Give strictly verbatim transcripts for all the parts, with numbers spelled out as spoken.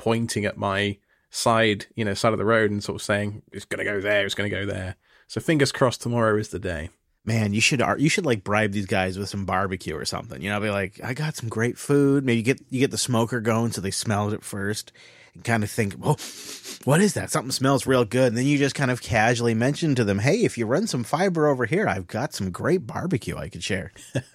pointing at my side, you know, side of the road and sort of saying, it's going to go there, it's going to go there. So fingers crossed tomorrow is the day. Man, you should you should like bribe these guys with some barbecue or something. You know, be like, I got some great food. Maybe you get you get the smoker going so they smell it first and kind of think, well, what is that? Something smells real good. And then you just kind of casually mention to them, hey, if you run some fiber over here, I've got some great barbecue I could share.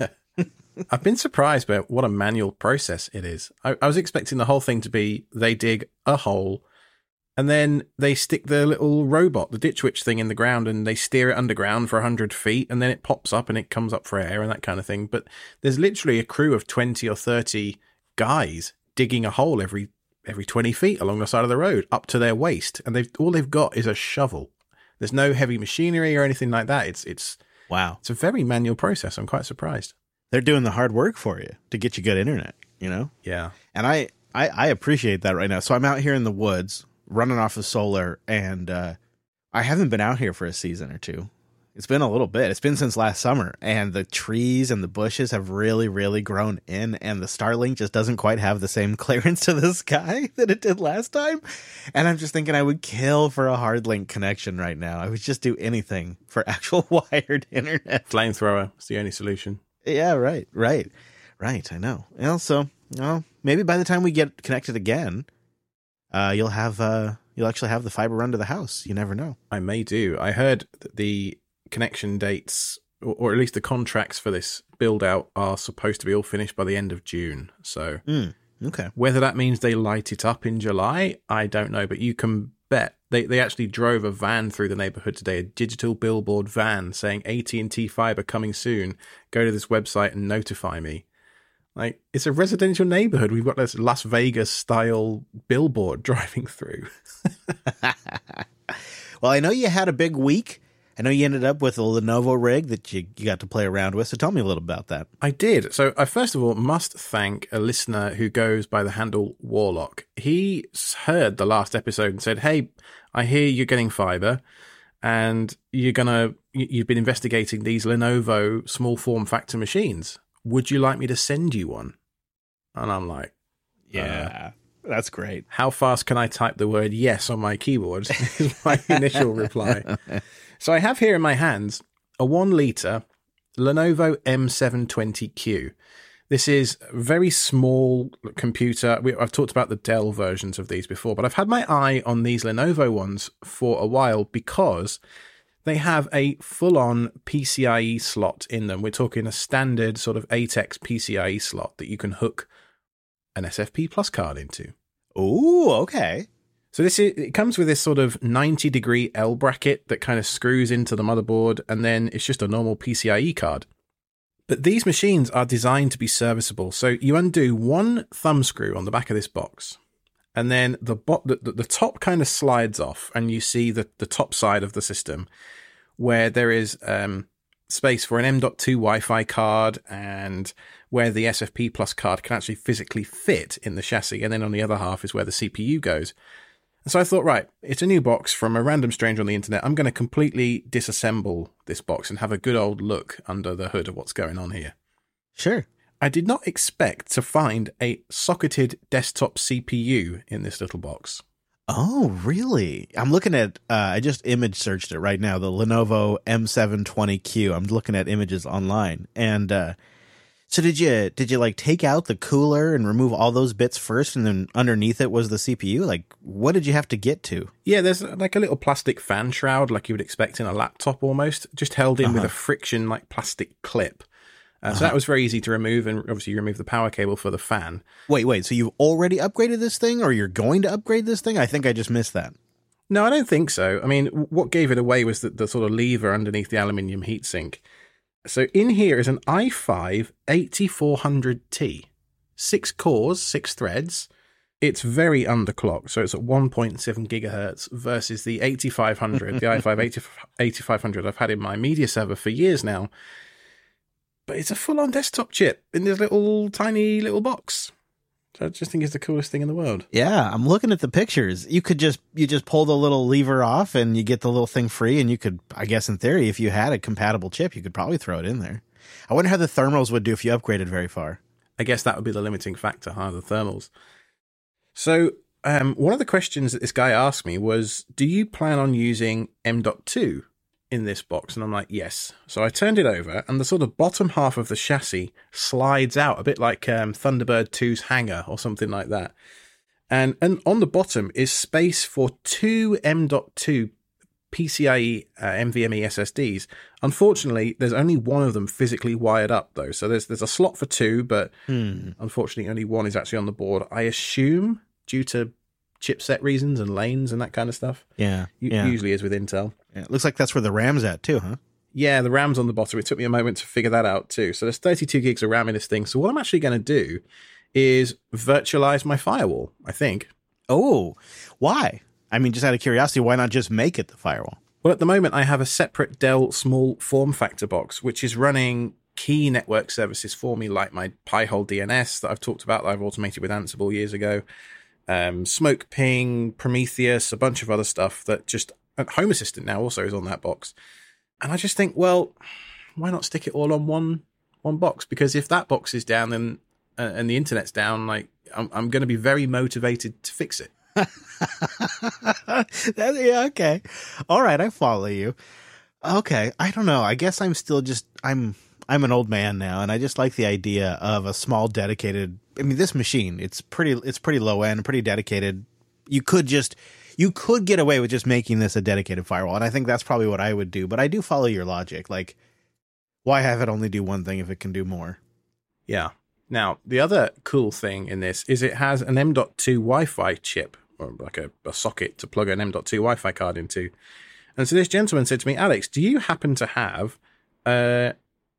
I've been surprised by what a manual process it is. I, I was expecting the whole thing to be they dig a hole and then they stick the little robot, the Ditch Witch thing in the ground, and they steer it underground for one hundred feet, and then it pops up and it comes up for air and that kind of thing. But there's literally a crew of twenty or thirty guys digging a hole every every twenty feet along the side of the road up to their waist. And they've all they've got is a shovel. There's no heavy machinery or anything like that. It's it's wow. It's a very manual process. I'm quite surprised. They're doing the hard work for you to get you good internet, you know? Yeah. And I, I, I appreciate that right now. So I'm out here in the woods running off of solar, and uh, I haven't been out here for a season or two. It's been a little bit. It's been since last summer, and the trees and the bushes have really, really grown in, and the Starlink just doesn't quite have the same clearance to the sky that it did last time. And I'm just thinking I would kill for a hard link connection right now. I would just do anything for actual wired internet. Flamethrower is the only solution. Yeah, right, right, right. I know. Well, so, well, maybe by the time we get connected again, uh, you'll have, uh, you'll actually have the fiber run to the house. You never know. I may do. I heard that the connection dates, or, or at least the contracts for this build out, are supposed to be all finished by the end of June. So, mm, okay. Whether that means they light it up in July, I don't know. But you can bet they they actually drove a van through the neighborhood today, a digital billboard van saying A T and T fiber coming soon. Go to this website and notify me. Like, it's a residential neighborhood. We've got this Las Vegas style billboard driving through. Well, I know you had a big week. I know you ended up with a Lenovo rig that you, you got to play around with. So tell me a little about that. I did. So I first of all must thank a listener who goes by the handle Warlock. He heard the last episode and said, hey, I hear you're getting fiber and you're going to, you've been investigating these Lenovo small form factor machines. Would you like me to send you one? And I'm like, yeah, uh, that's great. How fast can I type the word yes on my keyboard? Is my initial reply. So I have here in my hands a one litre Lenovo M seven twenty Q. This is a very small computer. We, I've talked about the Dell versions of these before, but I've had my eye on these Lenovo ones for a while because they have a full-on P C I E slot in them. We're talking a standard sort of eight X P C I E slot that you can hook an S F P Plus card into. Ooh, okay. So this is, it comes with this sort of ninety degree L bracket that kind of screws into the motherboard, and then it's just a normal P C I E card. But these machines are designed to be serviceable. So you undo one thumb screw on the back of this box, and then the, bo- the, the top kind of slides off, and you see the, the top side of the system where there is um, space for an M dot two Wi-Fi card and where the S F P Plus card can actually physically fit in the chassis. And then on the other half is where the C P U goes. And so I thought, right, it's a new box from a random stranger on the internet. I'm going to completely disassemble this box and have a good old look under the hood of what's going on here. Sure. I did not expect to find a socketed desktop C P U in this little box. Oh, really? I'm looking at, uh, I just image searched it right now, the Lenovo M seven twenty Q. I'm looking at images online. And uh, so did you, did you like take out the cooler and remove all those bits first, and then underneath it was the C P U? Like, what did you have to get to? Yeah, there's like a little plastic fan shroud like you would expect in a laptop almost, just held in uh-huh. with a friction like plastic clip. Uh, uh-huh. So that was very easy to remove, and obviously you remove the power cable for the fan. Wait, wait, so you've already upgraded this thing, or you're going to upgrade this thing? I think I just missed that. No, I don't think so. I mean, what gave it away was the, the sort of lever underneath the aluminium heatsink. So in here is an i five eighty-four hundred T. Six cores, six threads. It's very underclocked, so it's at one point seven gigahertz versus the eighty-five hundred, the i five eighty-five hundred I've had in my media server for years now. But it's a full-on desktop chip in this little tiny little box. So I just think it's the coolest thing in the world. Yeah, I'm looking at the pictures. You could just you just pull the little lever off and you get the little thing free, and you could, I guess in theory, if you had a compatible chip, you could probably throw it in there. I wonder how the thermals would do if you upgraded very far. I guess that would be the limiting factor, huh, the thermals. So um, one of the questions that this guy asked me was, do you plan on using M dot two in this box? And I'm like, yes. So I turned it over, and the sort of bottom half of the chassis slides out, a bit like um, Thunderbird two's hangar or something like that. And, and on the bottom is space for two M dot two PCIe uh, NVMe S S Ds. Unfortunately, there's only one of them physically wired up, though. So there's there's a slot for two, but hmm. unfortunately, only one is actually on the board. I assume due to chipset reasons and lanes and that kind of stuff. Yeah, yeah. Usually is with Intel. Yeah, it looks like that's where the RAM's at too, huh? Yeah, the RAM's on the bottom. It took me a moment to figure that out too. So there's thirty-two gigs of RAM in this thing. So what I'm actually going to do is virtualize my firewall, I think. Oh, why? I mean, just out of curiosity, why not just make it the firewall? Well, at the moment, I have a separate Dell small form factor box, which is running key network services for me, like my Pi-hole D N S that I've talked about, that I've automated with Ansible years ago, um, Smoke Ping, Prometheus, a bunch of other stuff that just... Home Assistant now also is on that box. And I just think, well, why not stick it all on one one box? Because if that box is down then uh, and the internet's down, like I'm, I'm going to be very motivated to fix it. that, yeah, okay. All right, I follow you. Okay, I don't know. I guess I'm still just I'm I'm an old man now, and I just like the idea of a small dedicated. I mean, this machine it's pretty it's pretty low end, pretty dedicated. You could just you could get away with just making this a dedicated firewall, and I think that's probably what I would do. But I do follow your logic. Like, why have it only do one thing if it can do more? Yeah. Now, the other cool thing in this is it has an M dot two Wi-Fi chip, or like a, a socket to plug an M dot two Wi-Fi card into. And so this gentleman said to me, Alex, do you happen to have uh,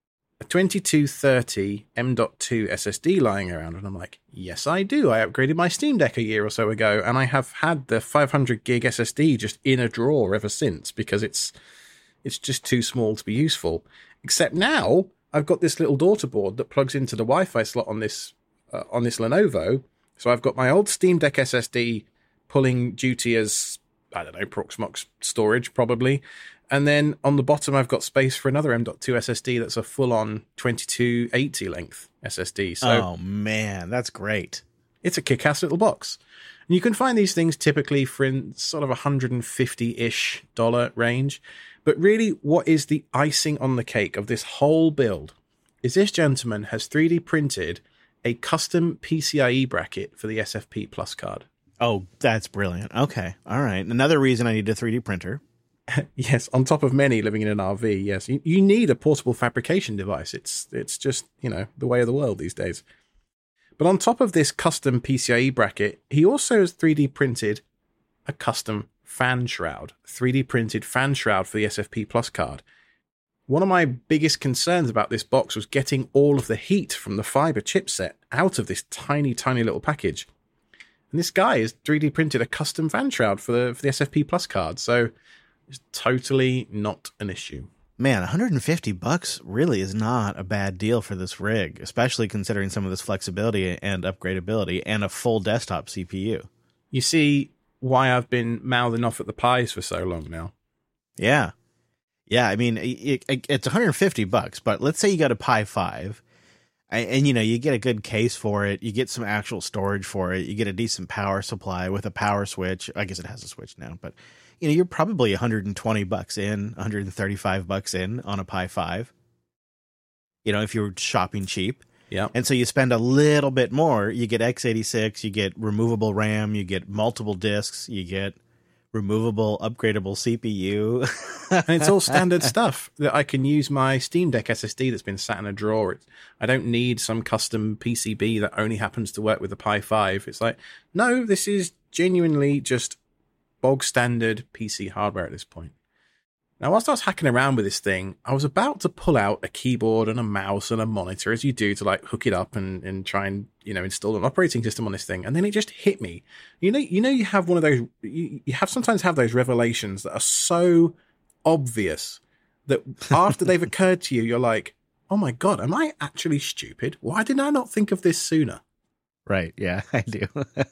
a twenty-two thirty M dot two S S D lying around? And I'm like, yes, I do. I upgraded my Steam Deck a year or so ago, and I have had the five hundred gig S S D just in a drawer ever since because it's it's just too small to be useful. Except now I've got this little daughter board that plugs into the Wi-Fi slot on this uh, on this Lenovo. So I've got my old Steam Deck S S D pulling duty as, I don't know, Proxmox storage probably. And then on the bottom, I've got space for another M dot two S S D that's a full-on twenty-two eighty length S S D. So oh, man, that's great. It's a kick-ass little box. And you can find these things typically for in sort of one hundred fifty-ish dollar range. But really, what is the icing on the cake of this whole build is this gentleman has three D printed a custom PCIe bracket for the S F P Plus card. Oh, that's brilliant. Okay. All right. Another reason I need a three D printer. Yes, on top of many living in an R V, yes. You, you need a portable fabrication device. It's it's just, you know, the way of the world these days. But on top of this custom PCIe bracket, he also has three D printed a custom fan shroud, three D printed fan shroud for the S F P Plus card. One of my biggest concerns about this box was getting all of the heat from the fiber chipset out of this tiny, tiny little package. And this guy has three D printed a custom fan shroud for the, for the S F P Plus card, so it's totally not an issue. Man, one hundred fifty bucks really is not a bad deal for this rig, especially considering some of this flexibility and upgradability and a full desktop C P U. You see why I've been mouthing off at the pies for so long now. Yeah. Yeah, I mean, it, it, it's one hundred fifty bucks, but let's say you got a Pi five, and, and, you know, you get a good case for it, you get some actual storage for it, you get a decent power supply with a power switch. I guess it has a switch now, but, you know, you're probably one hundred twenty bucks in, one hundred thirty-five bucks in on a Pi five, you know, if you're shopping cheap. Yeah. And so you spend a little bit more, you get x eighty-six, you get removable RAM, you get multiple disks, you get removable, upgradable C P U. And it's all standard stuff that I can use my Steam Deck S S D that's been sat in a drawer. It, I don't need some custom P C B that only happens to work with the Pi five. It's like, no, this is genuinely just bog standard P C hardware at this point. Now, whilst I was hacking around with this thing, I was about to pull out a keyboard and a mouse and a monitor, as you do, to like hook it up and, and try and, you know, install an operating system on this thing. And then it just hit me. You know, you know, you have one of those, you, you have sometimes have those revelations that are so obvious that after they've occurred to you, you're like, oh my God, am I actually stupid? Why did I not think of this sooner? Right. Yeah, I do.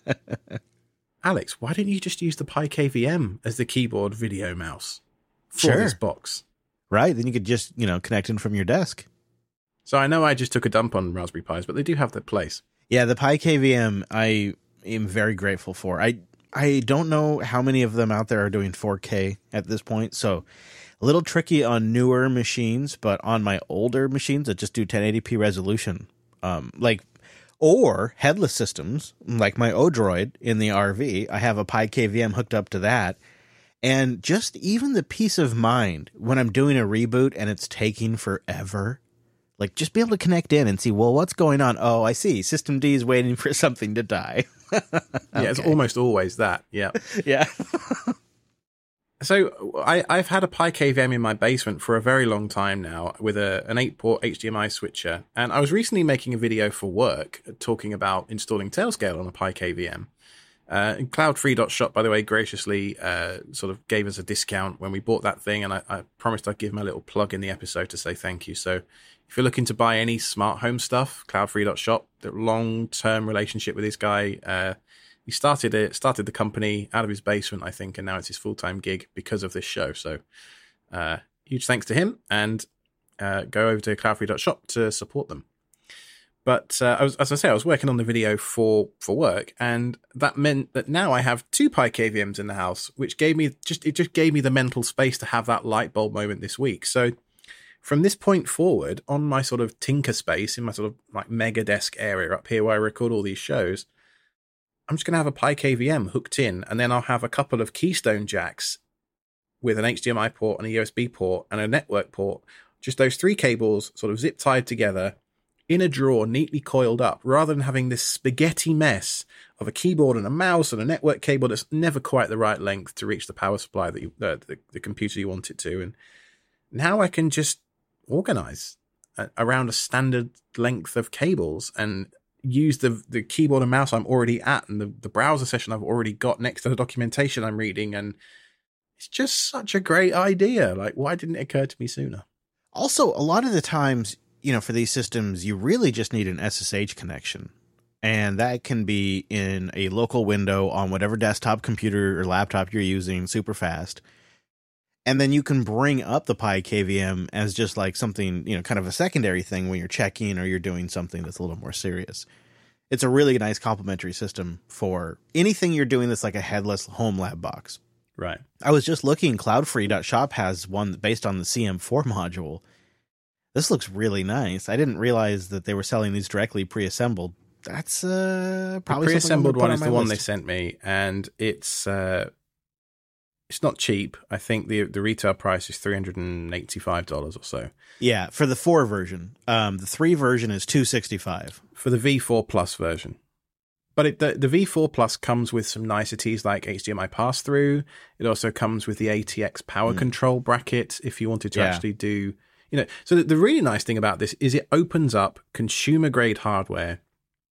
Alex, why didn't you just use the Pi K V M as the keyboard video mouse? For sure. This box. Right. Then you could just, you know, connect in from your desk. So I know I just took a dump on Raspberry Pis, but they do have their place. Yeah, the Pi K V M I am very grateful for. I I don't know how many of them out there are doing four K at this point, so a little tricky on newer machines, but on my older machines that just do ten eighty p resolution, um, like or headless systems, like my Odroid in the R V, I have a PiKVM hooked up to that, and just even the peace of mind when I'm doing a reboot and it's taking forever, like just be able to connect in and see, well, what's going on? Oh, I see. System D is waiting for something to die. Okay. Yeah, it's almost always that. Yeah. Yeah. So I, I've had a PiKVM in my basement for a very long time now with a, an eight-port H D M I switcher. And I was recently making a video for work talking about installing Tailscale on a PiKVM. Uh, and cloud free dot shop, by the way, graciously uh, sort of gave us a discount when we bought that thing. And I, I promised I'd give them a little plug in the episode to say thank you. So if you're looking to buy any smart home stuff, cloud free dot shop, the long-term relationship with this guy. Uh, he started it, started the company out of his basement, I think, and now it's his full-time gig because of this show. So uh, huge thanks to him, and uh, go over to cloud free dot shop to support them. But uh, I was, as I say, I was working on the video for, for work, and that meant that now I have two PiKVMs in the house, which gave me just it just gave me the mental space to have that light bulb moment this week. So from this point forward, on my sort of tinker space in my sort of like mega desk area up here where I record all these shows, I'm just going to have a PiKVM hooked in, and then I'll have a couple of Keystone jacks with an H D M I port and a U S B port and a network port. Just those three cables sort of zip tied together in a drawer, neatly coiled up, rather than having this spaghetti mess of a keyboard and a mouse and a network cable that's never quite the right length to reach the power supply that you, uh, the, the computer you want it to. And now I can just organize uh, around a standard length of cables and use the the keyboard and mouse I'm already at and the, the browser session I've already got next to the documentation I'm reading. And it's just such a great idea. Like, why didn't it occur to me sooner? Also, a lot of the times, you know, for these systems, you really just need an S S H connection. And that can be in a local window on whatever desktop computer or laptop you're using, super fast. And then you can bring up the PiKVM as just like something, you know, kind of a secondary thing when you're checking or you're doing something that's a little more serious. It's a really nice complementary system for anything you're doing that's like a headless home lab box. Right. I was just looking, cloud free dot shop has one based on the C M four module. This looks really nice. I didn't realize that they were selling these directly pre-assembled. That's uh, probably the pre-assembled one on is the my one list. they sent me, and it's uh, it's not cheap. I think the the retail price is three hundred and eighty-five dollars or so. Yeah, for the four version. Um, the three version is two hundred sixty-five dollars for the V four Plus version. But it, the, the V four Plus comes with some niceties like H D M I pass-through. It also comes with the A T X power mm. control bracket if you wanted to yeah. actually do... You know, so the, the really nice thing about this is it opens up consumer-grade hardware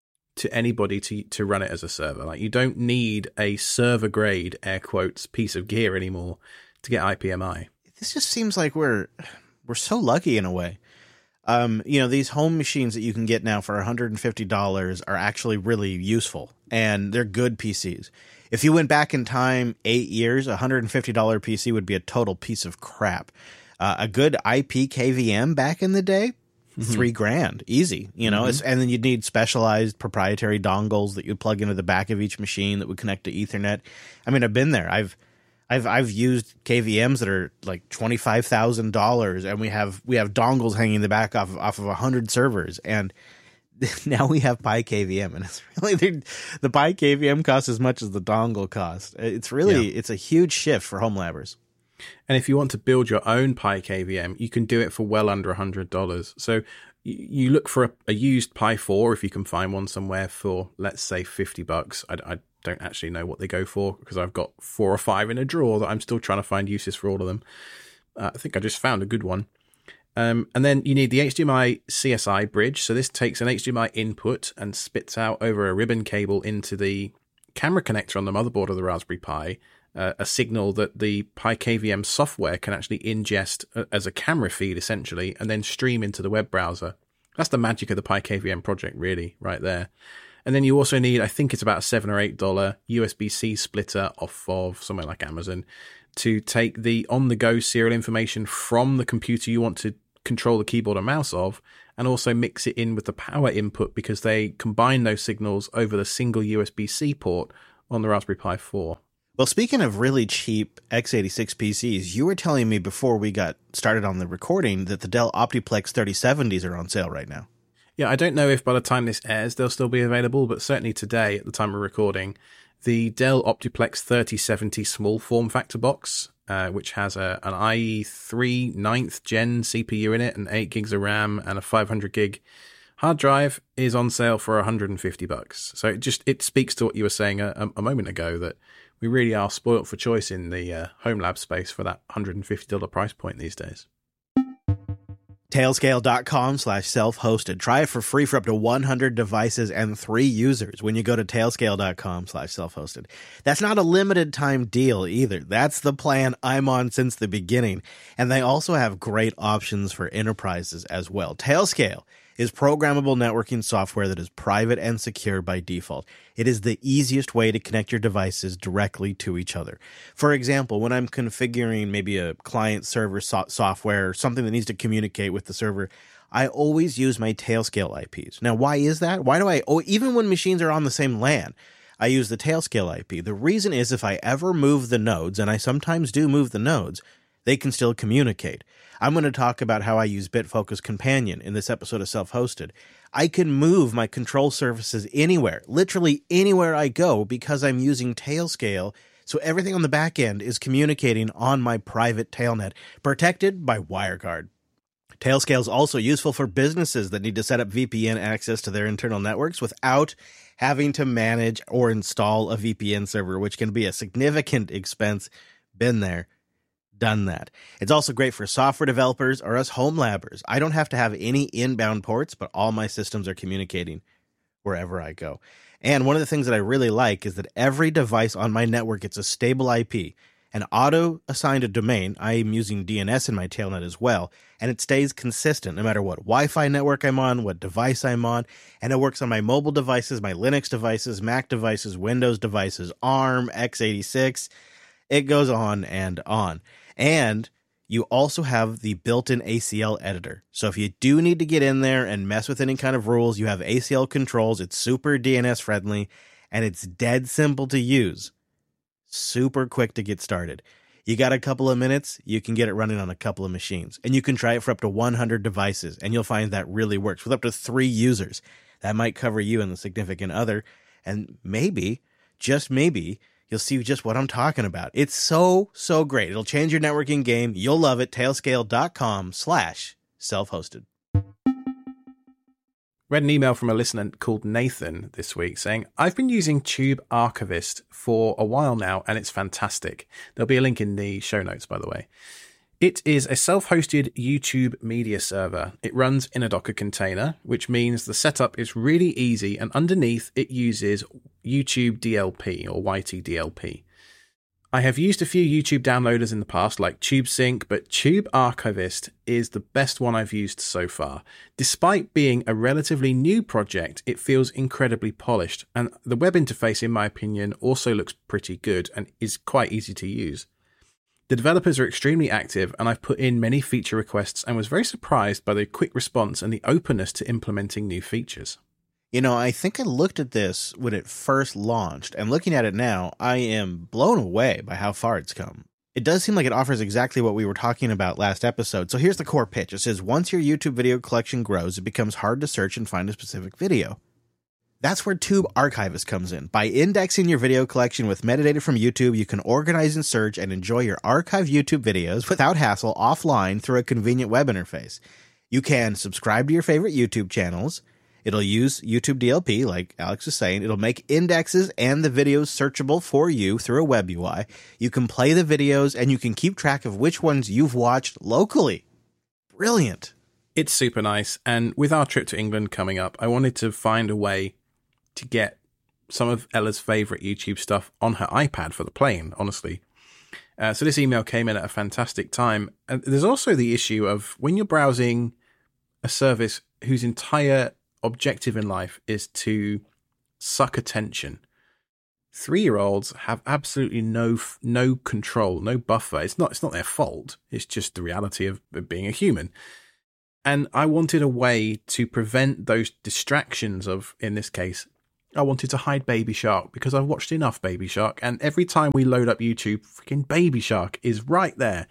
to anybody to, to run it as a server. Like, you don't need a server-grade, air quotes, piece of gear anymore to get I P M I. This just seems like we're we're so lucky in a way. Um, you know, these home machines that you can get now for one hundred fifty dollars are actually really useful, and they're good P Cs. If you went back in time eight years, a one hundred fifty dollars P C would be a total piece of crap. Uh, a good I P K V M back in the day, mm-hmm. three grand, easy, you know, mm-hmm. it's, and then you'd need specialized proprietary dongles that you'd plug into the back of each machine that would connect to Ethernet. I mean, I've been there. I've, I've, I've used K V Ms that are like twenty-five thousand dollars, and we have, we have dongles hanging in the back off, off of a hundred servers. And now we have PiKVM, and it's really, the PiKVM costs as much as the dongle cost. It's really, yeah. it's a huge shift for home labbers. And if you want to build your own PiKVM, you can do it for well under one hundred dollars. So you look for a, a used Pi four if you can find one somewhere for, let's say, fifty bucks. I, I don't actually know what they go for because I've got four or five in a drawer that I'm still trying to find uses for all of them. Uh, I think I just found a good one. Um, and then you need the H D M I C S I bridge. So this takes an H D M I input and spits out over a ribbon cable into the camera connector on the motherboard of the Raspberry Pi. Uh, a signal that the PiKVM software can actually ingest uh, as a camera feed, essentially, and then stream into the web browser. That's the magic of the PiKVM project, really, right there. And then you also need, I think it's about a seven or eight dollar U S B C splitter off of somewhere like Amazon to take the on-the-go serial information from the computer you want to control the keyboard and mouse of, and also mix it in with the power input because they combine those signals over the single U S B C port on the Raspberry Pi four. Well, speaking of really cheap x eighty-six P Cs, you were telling me before we got started on the recording that the Dell Optiplex thirty seventies are on sale right now. Yeah, I don't know if by the time this airs they'll still be available, but certainly today, at the time of recording, the Dell Optiplex thirty seventy small form factor box, uh, which has a, an i three ninth gen C P U in it, and eight gigs of RAM, and a five hundred gig hard drive, is on sale for one hundred fifty bucks. So it just it speaks to what you were saying a, a moment ago, that we really are spoilt for choice in the uh, home lab space for that one hundred fifty dollars price point these days. Tailscale.com slash self-hosted. Try it for free for up to one hundred devices and three users when you go to tailscale.com slash self-hosted. That's not a limited time deal either. That's the plan I'm on since the beginning. And they also have great options for enterprises as well. Tailscale is programmable networking software that is private and secure by default. It is the easiest way to connect your devices directly to each other. For example, when I'm configuring maybe a client-server so- software or something that needs to communicate with the server, I always use my Tailscale I Ps. Now, why is that? Why do I, oh, even when machines are on the same LAN, I use the Tailscale I P. The reason is if I ever move the nodes, and I sometimes do move the nodes, they can still communicate. I'm going to talk about how I use BitFocus Companion in this episode of Self-Hosted. I can move my control surfaces anywhere, literally anywhere I go, because I'm using Tailscale, so everything on the back end is communicating on my private Tailnet, protected by WireGuard. Tailscale is also useful for businesses that need to set up V P N access to their internal networks without having to manage or install a V P N server, which can be a significant expense. Been there. Done that. It's also great for software developers or us home labbers. I don't have to have any inbound ports, but all my systems are communicating wherever I go. And one of the things that I really like is that every device on my network gets a stable I P, an auto-assigned a domain. I am using D N S in my Tailnet as well, and it stays consistent no matter what Wi-Fi network I'm on, what device I'm on, and it works on my mobile devices, my Linux devices, Mac devices, Windows devices, ARM, x eighty-six. It goes on and on. And you also have the built-in A C L editor. So if you do need to get in there and mess with any kind of rules, you have A C L controls. It's super D N S friendly, and it's dead simple to use. Super quick to get started. You got a couple of minutes, you can get it running on a couple of machines. And you can try it for up to one hundred devices, and you'll find that really works with up to three users. That might cover you and the significant other. And maybe, just maybe, you'll see just what I'm talking about. It's so, so great. It'll change your networking game. You'll love it. Tailscale.com slash self-hosted. Read an email from a listener called Nathan this week saying, I've been using Tube Archivist for a while now, and it's fantastic. There'll be a link in the show notes, by the way. It is a self-hosted YouTube media server. It runs in a Docker container, which means the setup is really easy, and underneath it uses YouTube D L P or Y T D L P. I have used a few YouTube downloaders in the past like TubeSync, but Tube Archivist is the best one I've used so far. Despite being a relatively new project, it feels incredibly polished, and the web interface, in my opinion, also looks pretty good and is quite easy to use. The developers are extremely active, and I've put in many feature requests and was very surprised by the quick response and the openness to implementing new features. You know, I think I looked at this when it first launched, and looking at it now, I am blown away by how far it's come. It does seem like it offers exactly what we were talking about last episode. So here's the core pitch. It says, once your YouTube video collection grows, it becomes hard to search and find a specific video. That's where Tube Archivist comes in. By indexing your video collection with metadata from YouTube, you can organize and search and enjoy your archived YouTube videos without hassle offline through a convenient web interface. You can subscribe to your favorite YouTube channels. It'll use YouTube D L P, like Alex was saying. It'll make indexes and the videos searchable for you through a web U I. You can play the videos, and you can keep track of which ones you've watched locally. Brilliant. It's super nice, and with our trip to England coming up, I wanted to find a way to get some of Ella's favorite YouTube stuff on her iPad for the plane, honestly. Uh, so this email came in at a fantastic time. And there's also the issue of when you're browsing a service whose entire objective in life is to suck attention. Three-year-olds have absolutely no no control, no buffer. It's not it's not their fault. It's just the reality of being a human. And I wanted a way to prevent those distractions of, in this case, I wanted to hide Baby Shark because I've watched enough Baby Shark, and every time we load up YouTube, freaking Baby Shark is right there.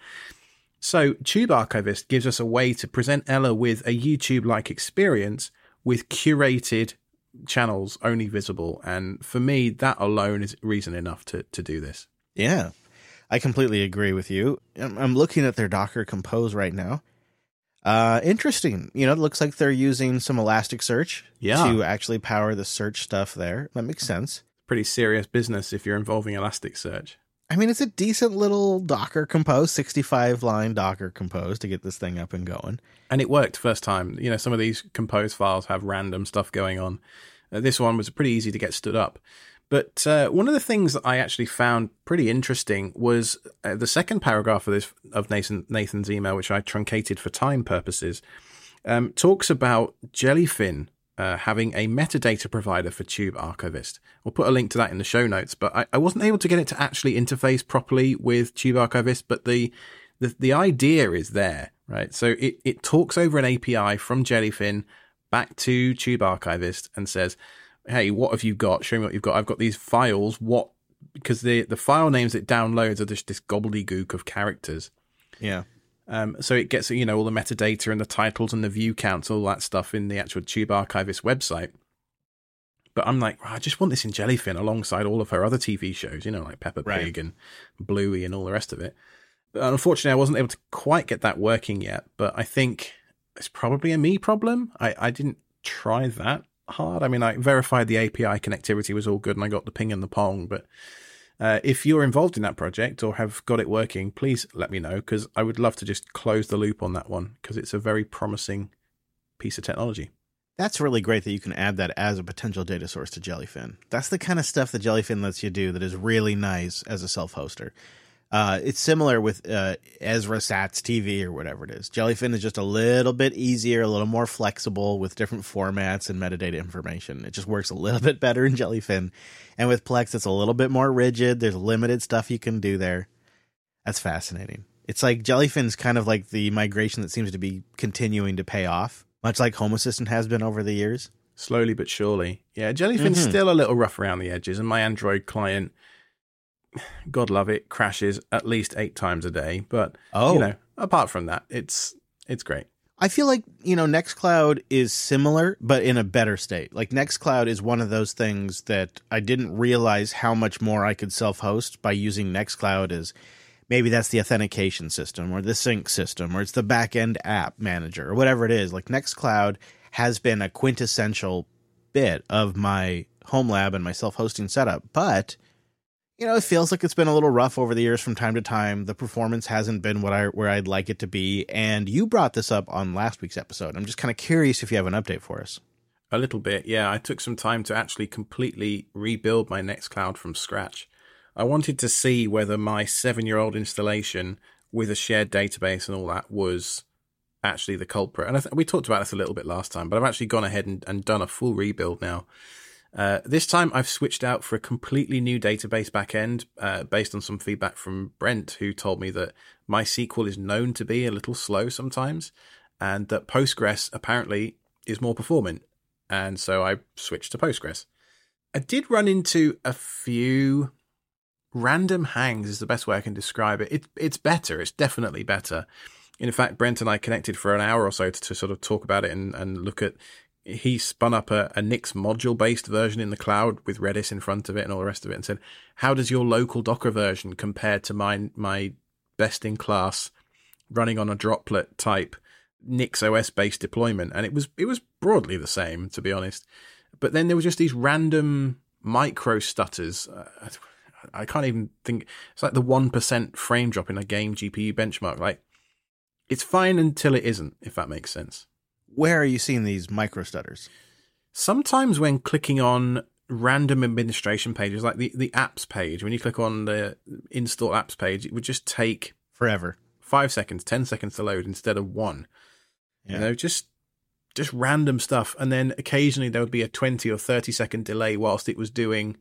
So Tube Archivist gives us a way to present Ella with a YouTube-like experience with curated channels only visible. And for me, that alone is reason enough to, to do this. Yeah, I completely agree with you. I'm, I'm looking at their Docker Compose right now. Uh, interesting. You know, it looks like they're using some Elasticsearch yeah. to actually power the search stuff there. That makes sense. Pretty serious business if you're involving Elasticsearch. I mean, it's a decent little Docker Compose, sixty-five line Docker Compose to get this thing up and going. And it worked first time. You know, some of these Compose files have random stuff going on. Uh, this one was pretty easy to get stood up. But uh, one of the things that I actually found pretty interesting was uh, the second paragraph of this of Nathan, Nathan's email, which I truncated for time purposes, um, talks about Jellyfin uh, having a metadata provider for Tube Archivist. We'll put a link to that in the show notes, but I, I wasn't able to get it to actually interface properly with Tube Archivist, but the, the, the idea is there, right? So it, it talks over an A P I from Jellyfin back to Tube Archivist and says, hey, what have you got? Show me what you've got. I've got these files. What? Because the, the file names it downloads are just this gobbledygook of characters. Yeah. Um, so it gets, you know, all the metadata and the titles and the view counts, all that stuff in the actual Tube Archivist website. But I'm like, oh, I just want this in Jellyfin alongside all of her other T V shows, you know, like Peppa right. Pig and Bluey and all the rest of it. But unfortunately, I wasn't able to quite get that working yet. But I think it's probably a me problem. I, I didn't try that hard. I mean, I verified the A P I connectivity was all good and I got the ping and the pong. But uh, if you're involved in that project or have got it working, please let me know, because I would love to just close the loop on that one, because it's a very promising piece of technology. That's really great that you can add that as a potential data source to Jellyfin. That's the kind of stuff that Jellyfin lets you do that is really nice as a self-hoster. Uh, it's similar with uh, Ezra Sats T V or whatever it is. Jellyfin is just a little bit easier, a little more flexible with different formats and metadata information. It just works a little bit better in Jellyfin. And with Plex, it's a little bit more rigid. There's limited stuff you can do there. That's fascinating. It's like Jellyfin's kind of like the migration that seems to be continuing to pay off, much like Home Assistant has been over the years. Slowly but surely. Yeah, Jellyfin's mm-hmm. still a little rough around the edges, and my Android client, God love it, crashes at least eight times a day. But, oh. you know, apart from that, it's it's great. I feel like, you know, Nextcloud is similar, but in a better state. Like, Nextcloud is one of those things that I didn't realize how much more I could self-host by using Nextcloud as maybe that's the authentication system or the sync system or it's the back-end app manager or whatever it is. Like, Nextcloud has been a quintessential bit of my home lab and my self-hosting setup, but you know, it feels like it's been a little rough over the years from time to time. The performance hasn't been what I where I'd like it to be. And you brought this up on last week's episode. I'm just kind of curious if you have an update for us. A little bit, yeah. I took some time to actually completely rebuild my Nextcloud from scratch. I wanted to see whether my seven-year-old installation with a shared database and all that was actually the culprit. And I th- we talked about this a little bit last time, but I've actually gone ahead and, and done a full rebuild now. Uh, this time I've switched out for a completely new database backend uh, based on some feedback from Brent, who told me that MySQL is known to be a little slow sometimes and that Postgres apparently is more performant. And so I switched to Postgres. I did run into a few random hangs is the best way I can describe it. it it's better. It's definitely better. In fact, Brent and I connected for an hour or so to, to sort of talk about it and, and look at. He spun up a, a Nix module-based version in the cloud with Redis in front of it and all the rest of it and said, how does your local Docker version compare to my, my best-in-class running on a droplet type Nix O S-based deployment? And it was it was broadly the same, to be honest. But then there was just these random micro stutters. Uh, I can't even think. It's like the one percent frame drop in a game G P U benchmark. Like, it's fine until it isn't, if that makes sense. Where are you seeing these micro stutters? Sometimes when clicking on random administration pages, like the, the apps page, when you click on the install apps page, it would just take forever, five seconds, ten seconds to load instead of one. Yeah. You know, just just random stuff. And then occasionally there would be a twenty or thirty second delay whilst it was doing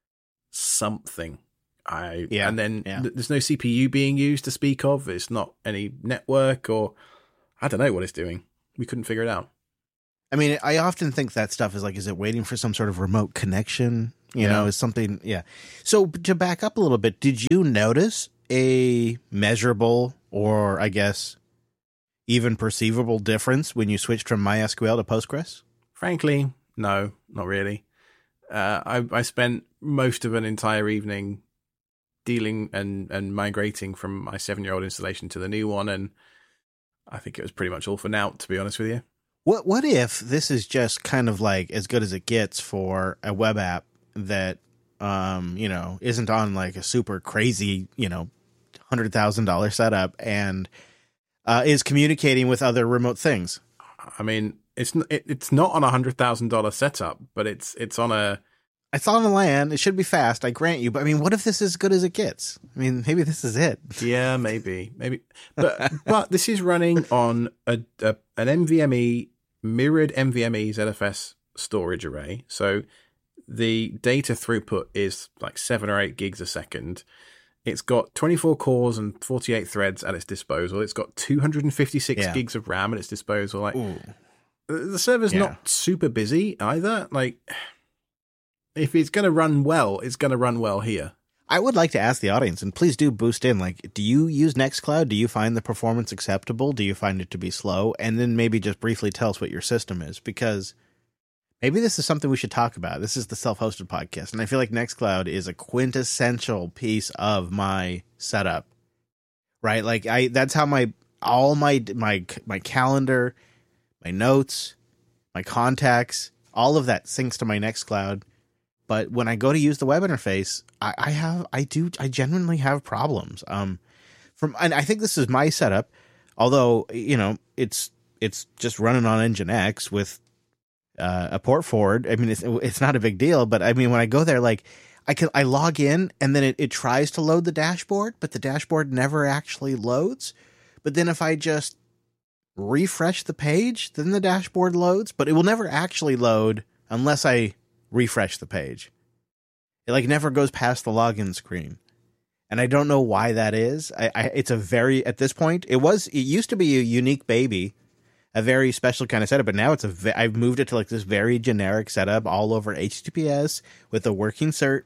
something. I yeah. And then yeah. th- there's no C P U being used to speak of. It's not any network or I don't know what it's doing. We couldn't figure it out. I mean, I often think that stuff is like, is it waiting for some sort of remote connection? You yeah. know, is something, yeah. So to back up a little bit, did you notice a measurable or I guess even perceivable difference when you switched from MySQL to Postgres? Frankly, no, not really. Uh, I, I spent most of an entire evening dealing and, and migrating from my seven-year-old installation to the new one, and I think it was pretty much all for naught, to be honest with you. What What if this is just kind of like as good as it gets for a web app that, um, you know, isn't on like a super crazy, you know, one hundred thousand dollars setup and uh, is communicating with other remote things? I mean, it's it, it's not on a one hundred thousand dollars setup, but it's it's on a... It's on the LAN. It should be fast, I grant you. But, I mean, what if this is as good as it gets? I mean, maybe this is it. Yeah, maybe. maybe. But but this is running on a, a an NVMe, mirrored NVMe Z F S storage array. So the data throughput is like seven or eight gigs a second. It's got twenty-four cores and forty-eight threads at its disposal. It's got two hundred fifty-six yeah. gigs of RAM at its disposal. Like, Ooh. The server's yeah. not super busy either. Like... If it's going to run well, it's going to run well here. I would like to ask the audience, and please do boost in, like, do you use Nextcloud? Do you find the performance acceptable? Do you find it to be slow? And then maybe just briefly tell us what your system is, because maybe this is something we should talk about. This is the Self-Hosted Podcast, and I feel like Nextcloud is a quintessential piece of my setup, right? Like, I that's how my all my my my calendar, my notes, my contacts, all of that syncs to my Nextcloud. But when I go to use the web interface, I, I have, I do, I genuinely have problems. Um, from, and I think this is my setup, although, you know, it's, it's just running on Nginx with uh, a port forward. I mean, it's, it's not a big deal, but I mean, when I go there, like I can, I log in and then it, it tries to load the dashboard, but the dashboard never actually loads. But then if I just refresh the page, then the dashboard loads, but it will never actually load unless I refresh the page. It like never goes past the login screen, and I don't know why that is. I, I it's a very at this point it was it used to be a unique baby, a very special kind of setup, but now it's a I've moved it to like this very generic setup all over H T T P S with a working cert.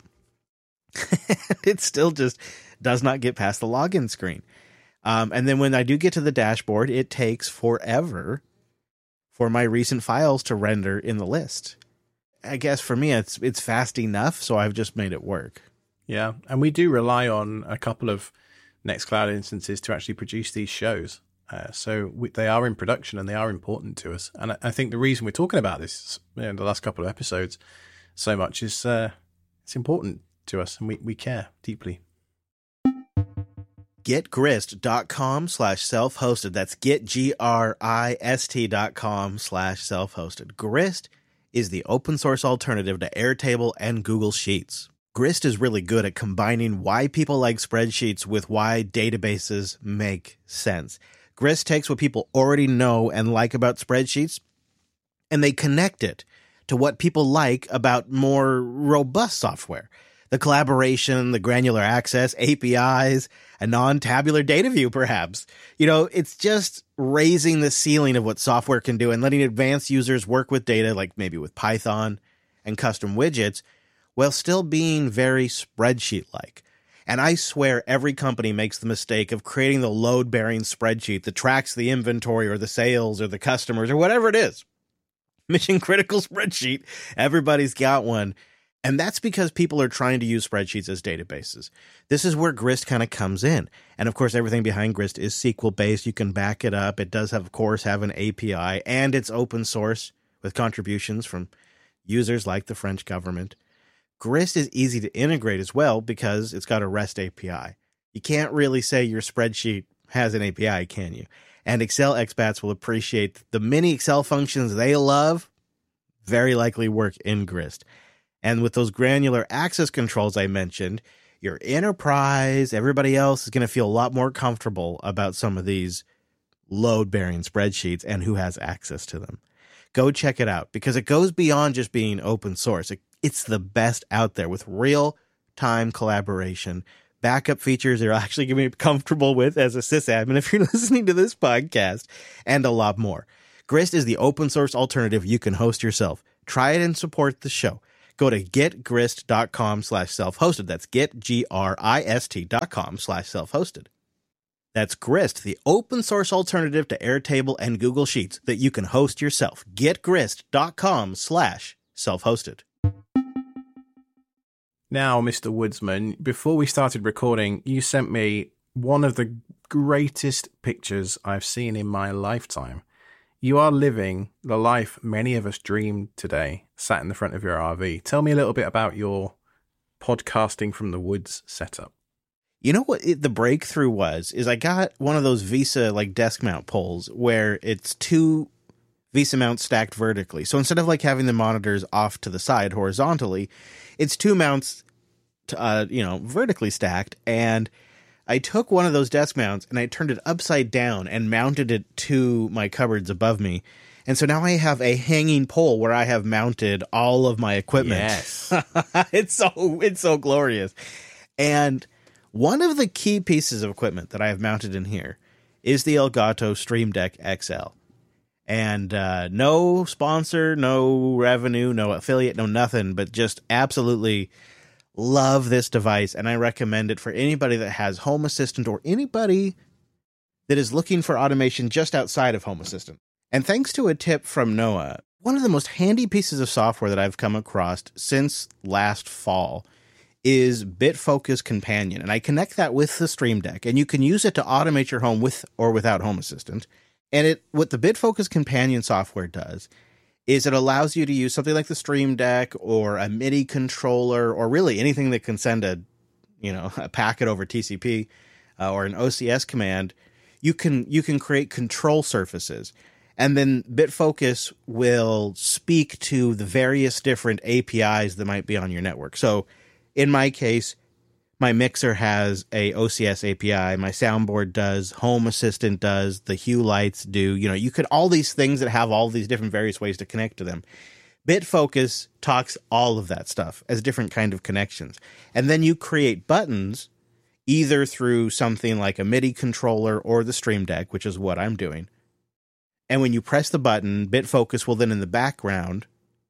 It still just does not get past the login screen, um, and then when I do get to the dashboard, it takes forever for my recent files to render in the list. I guess for me, it's it's fast enough, so I've just made it work. Yeah, and we do rely on a couple of Nextcloud instances to actually produce these shows. Uh, so we, they are in production and they are important to us. And I, I think the reason we're talking about this in you know, the last couple of episodes so much is uh, it's important to us and we, we care deeply. getgrist.com slash self-hosted. That's get, G R I S T dot com slash self-hosted. Grist is the open source alternative to Airtable and Google Sheets. Grist is really good at combining why people like spreadsheets with why databases make sense. Grist takes what people already know and like about spreadsheets, and they connect it to what people like about more robust software. The collaboration, the granular access, A P Is, a non-tabular data view, perhaps. You know, it's just raising the ceiling of what software can do and letting advanced users work with data, like maybe with Python and custom widgets, while still being very spreadsheet-like. And I swear every company makes the mistake of creating the load-bearing spreadsheet that tracks the inventory or the sales or the customers or whatever it is. Mission-critical spreadsheet. Everybody's got one. And that's because people are trying to use spreadsheets as databases. This is where Grist kind of comes in. And of course, everything behind Grist is S Q L-based. You can back it up. It does, have, of course, have an A P I, and it's open source with contributions from users like the French government. Grist is easy to integrate as well because it's got a REST A P I. You can't really say your spreadsheet has an A P I, can you? And Excel expats will appreciate the many Excel functions they love very likely work in Grist. And with those granular access controls I mentioned, your enterprise, everybody else is going to feel a lot more comfortable about some of these load-bearing spreadsheets and who has access to them. Go check it out because it goes beyond just being open source. It, it's the best out there with real-time collaboration, backup features you're actually going to be comfortable with as a sysadmin if you're listening to this podcast, and a lot more. Grist is the open source alternative you can host yourself. Try it and support the show. Go to getgrist.com slash self-hosted. That's get, G R I S T dot com slash self-hosted. That's Grist, the open source alternative to Airtable and Google Sheets that you can host yourself. Getgrist.com slash self-hosted. Now, Mister Woodsman, before we started recording, you sent me one of the greatest pictures I've seen in my lifetime. You are living the life many of us dreamed today, sat in the front of your R V. Tell me a little bit about your podcasting from the woods setup. You know what it, the breakthrough was, is I got one of those VESA like desk mount poles where it's two VESA mounts stacked vertically. So instead of like having the monitors off to the side horizontally, it's two mounts, to, uh, you know, vertically stacked. And I took one of those desk mounts and I turned it upside down and mounted it to my cupboards above me. And so now I have a hanging pole where I have mounted all of my equipment. Yes. it's so, it's so glorious. And one of the key pieces of equipment that I have mounted in here is the Elgato Stream Deck X L. And uh, no sponsor, no revenue, no affiliate, no nothing, but just absolutely love this device. And I recommend it for anybody that has Home Assistant or anybody that is looking for automation just outside of Home Assistant. And thanks to a tip from Noah, one of the most handy pieces of software that I've come across since last fall is BitFocus Companion. And I connect that with the Stream Deck, and you can use it to automate your home with or without Home Assistant. And it what the BitFocus Companion software does is it allows you to use something like the Stream Deck or a MIDI controller or really anything that can send a, you know, a packet over T C P uh, or an O C S command. You can you can create control surfaces, and then BitFocus will speak to the various different A P Is that might be on your network. So in my case, my mixer has a O C S A P I, my soundboard does, Home Assistant does, the Hue lights do. You know, you could, all these things that have all these different various ways to connect to them. BitFocus talks all of that stuff as different kind of connections. And then you create buttons either through something like a MIDI controller or the Stream Deck, which is what I'm doing. And when you press the button, BitFocus will then in the background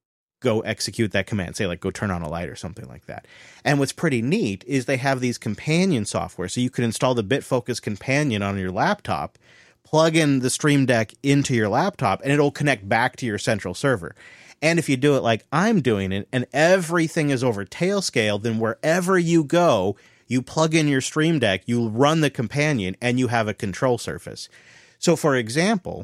go execute that command, say like go turn on a light or something like that. And what's pretty neat is they have these companion software. So you can install the BitFocus Companion on your laptop, plug in the Stream Deck into your laptop, and it'll connect back to your central server. And if you do it like I'm doing it, and everything is over Tailscale, then wherever you go, you plug in your Stream Deck, you run the Companion, and you have a control surface. So for example,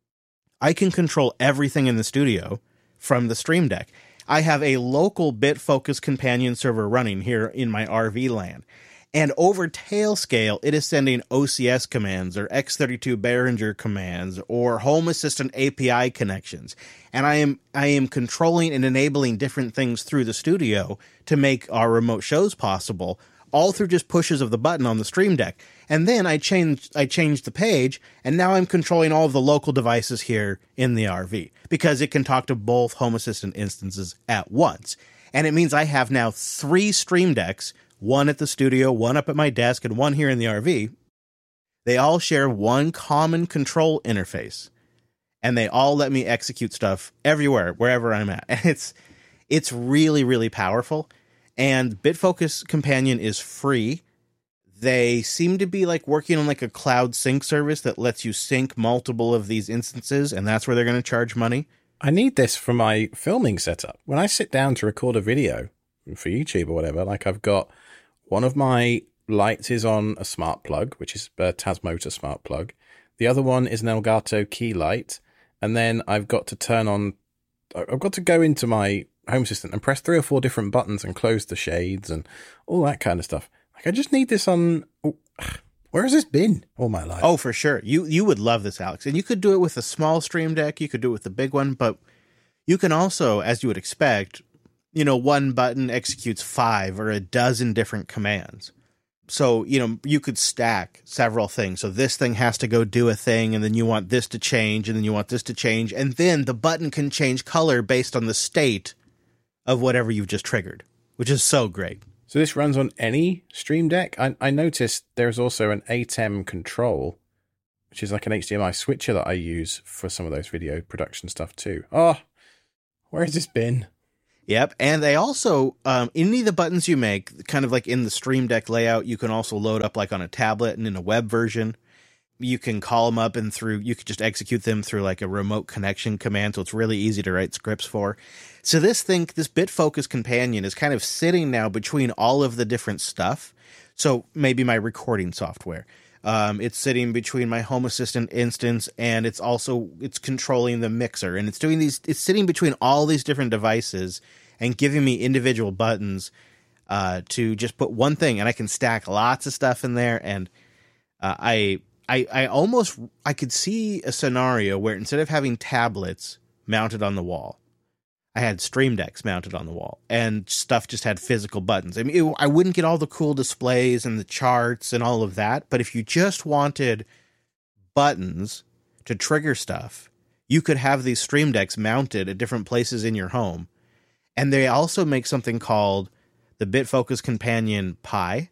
I can control everything in the studio from the Stream Deck. I have a local BitFocus Companion server running here in my R V land. And over Tailscale, it is sending O C S commands or X thirty-two Behringer commands or Home Assistant A P I connections. And I am I am controlling and enabling different things through the studio to make our remote shows possible, all through just pushes of the button on the Stream Deck. And then I changed I changed the page, and now I'm controlling all of the local devices here in the R V because it can talk to both Home Assistant instances at once. And it means I have now three Stream Decks, one at the studio, one up at my desk, and one here in the R V. They all share one common control interface, and they all let me execute stuff everywhere, wherever I'm at. And it's it's really, really powerful. And BitFocus Companion is free. They seem to be like working on like a cloud sync service that lets you sync multiple of these instances, and that's where they're going to charge money. I need this for my filming setup. When I sit down to record a video for YouTube or whatever, like I've got one of my lights is on a smart plug, which is a Tasmotor smart plug. The other one is an Elgato key light. And then I've got to turn on, I've got to go into my Home Assistant and press three or four different buttons and close the shades and all that kind of stuff. Like I just need this on, oh, where has this been all my life? Oh, for sure. You you would love this, Alex. And you could do it with a small Stream Deck. You could do it with the big one. But you can also, as you would expect, you know, one button executes five or a dozen different commands. So, you know, you could stack several things. So this thing has to go do a thing, and then you want this to change, and then you want this to change. And then the button can change color based on the state of whatever you've just triggered, which is so great. So this runs on any Stream Deck? I, I noticed there's also an A T E M control. which is like an H D M I switcher that I use for some of those video production stuff too. Oh, where has this been? Yep, and they also, um, any of the buttons you make, kind of like in the Stream Deck layout, you can also load up like on a tablet and in a web version. You can call them up and through, you could just execute them through like a remote connection command, so it's really easy to write scripts for. So this thing, this BitFocus companion is kind of sitting now between all of the different stuff. So maybe my recording software. Um, it's sitting between my Home Assistant instance, and it's also, it's controlling the mixer, and it's doing these, it's sitting between all these different devices and giving me individual buttons, uh, to just put one thing, and I can stack lots of stuff in there. And, uh, I, I, I almost, I could see a scenario where instead of having tablets mounted on the wall, I had Stream Decks mounted on the wall, and stuff just had physical buttons. I mean, it, I wouldn't get all the cool displays and the charts and all of that, but if you just wanted buttons to trigger stuff, you could have these Stream Decks mounted at different places in your home. And they also make something called the BitFocus Companion Pi.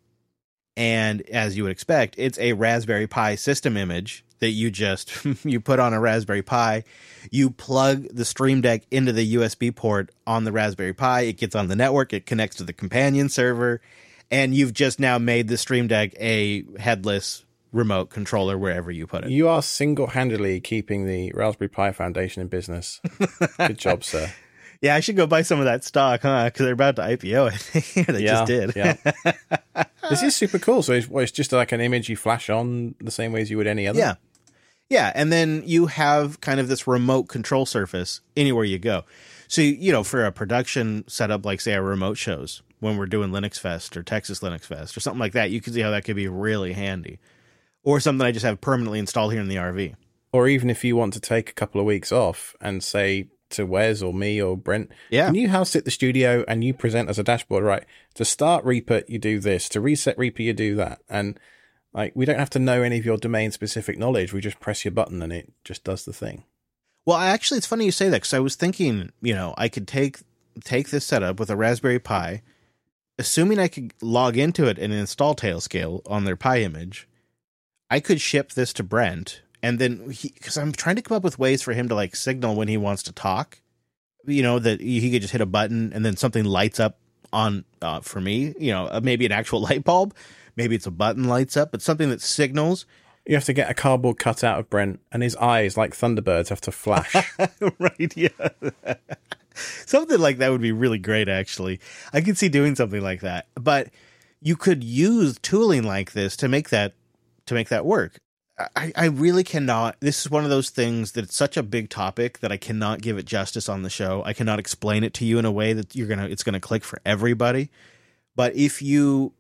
And as you would expect, it's a Raspberry Pi system image that you just, you put on a Raspberry Pi, you plug the Stream Deck into the U S B port on the Raspberry Pi, it gets on the network, it connects to the companion server, and you've just now made the Stream Deck a headless remote controller wherever you put it. You are single-handedly keeping the Raspberry Pi Foundation in business. Good job, sir. Yeah, I should go buy some of that stock, huh? Because they're about to I P O it. They yeah, just did. Yeah. This is super cool. So it's, well, it's just like an image you flash on the same way as you would any other. Yeah. Yeah, and then you have kind of this remote control surface anywhere you go. So, you know, for a production setup, like, say, our remote shows, when we're doing Linux Fest or Texas Linux Fest or something like that, you can see how that could be really handy. Or something I just have permanently installed here in the R V. Or even if you want to take a couple of weeks off and say to Wes or me or Brent, yeah. Can you house sit the studio and you present as a dashboard, right? To start Reaper, you do this. To reset Reaper, you do that. And like, we don't have to know any of your domain-specific knowledge. We just press your button and it just does the thing. Well, actually, it's funny you say that, because I was thinking, you know, I could take take this setup with a Raspberry Pi, assuming I could log into it and install Tailscale on their Pi image. I could ship this to Brent, and then, because I'm trying to come up with ways for him to, like, signal when he wants to talk. You know, that he could just hit a button and then something lights up on, uh, for me, you know, maybe an actual light bulb. Maybe it's a button lights up, but something that signals. You have to get a cardboard cutout of Brent, and his eyes, like Thunderbirds, have to flash. Right, yeah. Something like that would be really great, actually. I could see doing something like that. But you could use tooling like this to make that to make that work. I, I really cannot. This is one of those things that it's such a big topic that I cannot give it justice on the show. I cannot explain it to you in a way that you're gonna it's gonna click for everybody. But if you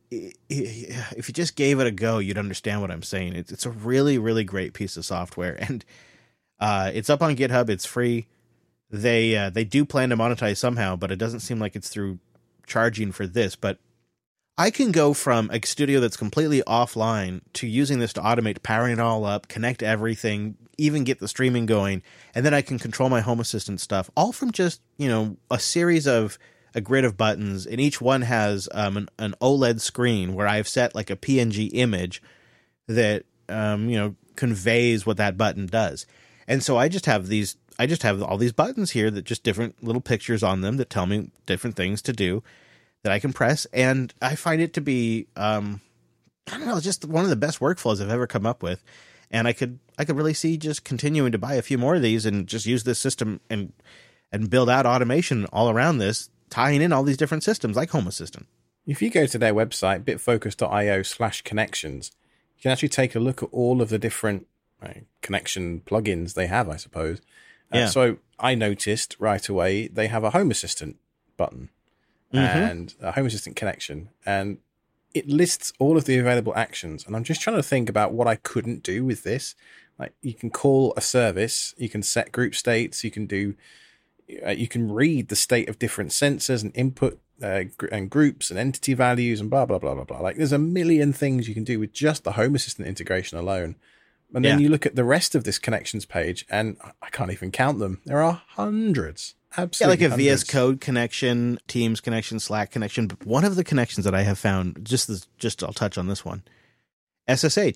if you just gave it a go, you'd understand what I'm saying. It's it's a really, really great piece of software, and uh, it's up on GitHub. It's free. They uh, they do plan to monetize somehow, but it doesn't seem like it's through charging for this. But I can go from a studio that's completely offline to using this to automate powering it all up, connect everything, even get the streaming going, and then I can control my Home Assistant stuff, all from just, you know, a series of a grid of buttons, and each one has um, an, an OLED screen where I've set like a P N G image that um, you know conveys what that button does. And so I just have these, I just have all these buttons here that just different little pictures on them that tell me different things to do that I can press, and I find it to be um, I don't know, just one of the best workflows I've ever come up with. And I could I could really see just continuing to buy a few more of these and just use this system and and build out automation all around this, tying in all these different systems like Home Assistant. If you go to their website, bitfocus.io slash connections, you can actually take a look at all of the different right, connection plugins they have, I suppose. Uh, yeah. So I noticed right away they have a Home Assistant button mm-hmm. and a Home Assistant connection, and it lists all of the available actions. And I'm just trying to think about what I couldn't do with this. Like, you can call a service, you can set group states, you can do Uh, you can read the state of different sensors and input uh, gr- and groups and entity values and blah, blah, blah, blah, blah. Like, there's a million things you can do with just the Home Assistant integration alone. And then yeah. you look at the rest of this connections page, and I can't even count them. There are hundreds. Absolutely. Yeah, like a hundreds. V S Code connection, Teams connection, Slack connection. But one of the connections that I have found, just this, just I'll touch on this one, S S H.